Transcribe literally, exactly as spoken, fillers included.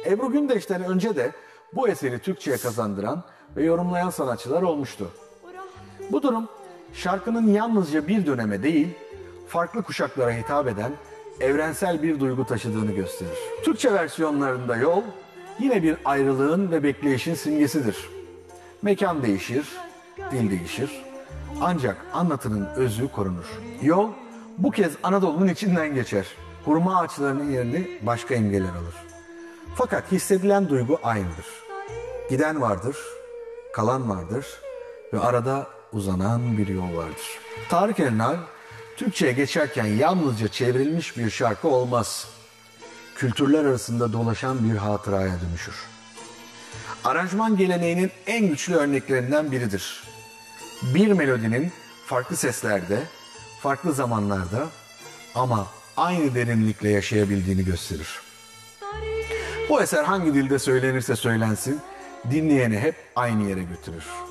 Ebru Gündeş'ten önce de bu eseri Türkçe'ye kazandıran ve yorumlayan sanatçılar olmuştu. Bu durum şarkının yalnızca bir döneme değil, farklı kuşaklara hitap eden evrensel bir duygu taşıdığını gösterir. Türkçe versiyonlarında yol yine bir ayrılığın ve bekleyişin simgesidir. Mekan değişir, dil değişir. Ancak anlatının özü korunur. Yol bu kez Anadolu'nun içinden geçer. Hurma ağaçlarının yerini başka imgeler alır. Fakat hissedilen duygu aynıdır. Giden vardır, kalan vardır ve arada uzanan bir yol vardır. Tarık Elnar, Türkçe'ye geçerken yalnızca çevrilmiş bir şarkı olmaz. Kültürler arasında dolaşan bir hatıraya dönüşür. Aranjman geleneğinin en güçlü örneklerinden biridir. Bir melodinin farklı seslerde, farklı zamanlarda ama aynı derinlikle yaşayabildiğini gösterir. Bu eser hangi dilde söylenirse söylensin, dinleyeni hep aynı yere götürür.